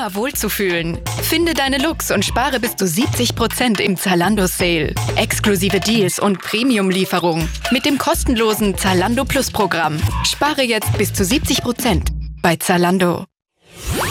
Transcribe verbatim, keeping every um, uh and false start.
immer wohlzufühlen. Finde deine Looks und spare bis zu siebzig Prozent im Zalando Sale. Exklusive Deals und Premium-Lieferung mit dem kostenlosen Zalando Plus Programm. Spare jetzt bis zu siebzig Prozent bei Zalando.